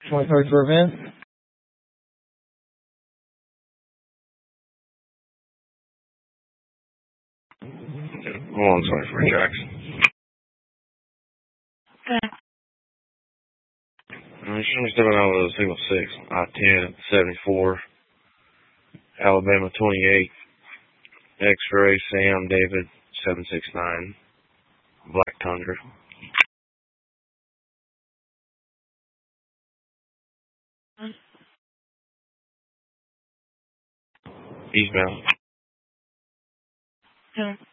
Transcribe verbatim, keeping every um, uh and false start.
twenty-third for event. one twenty-four Jackson. Okay. I'm stepping out with a single six. I ten seventy-four. Alabama twenty-eight. X-ray Sam David seven six nine. Black Tundra. Eastbound. Okay.